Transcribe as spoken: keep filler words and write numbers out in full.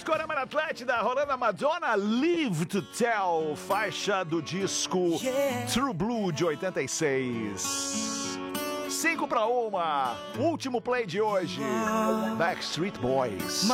Discorama na Atlântida, rolando a Madonna Live to Tell, faixa do disco True Blue de oitenta e seis. Cinco para uma, último play de hoje, Backstreet Boys.